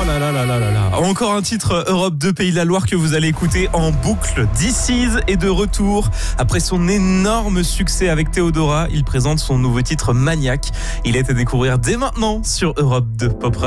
là là là là là là. Encore un titre Europe 2 Pays de la Loire que vous allez écouter en boucle. This Is est de retour. Après son énorme succès avec Théodora, il présente son nouveau titre Maniaque. Il est à découvrir dès maintenant sur Europe 2 Pop Radio.